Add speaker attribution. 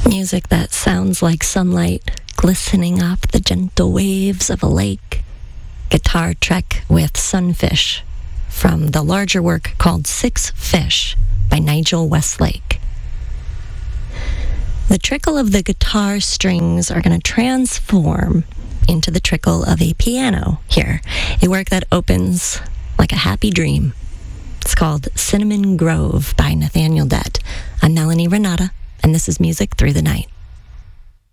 Speaker 1: Music that sounds like sunlight glistening off the gentle waves of a lake. Guitar Trek with Sunfish from the larger work called Six Fish by Nigel Westlake. The trickle of the guitar strings are going to transform into the trickle of a piano here, a work that opens like a happy dream. It's called Cinnamon Grove by Nathaniel Dett. I'm Melanie Renata, and this is Music Through the Night.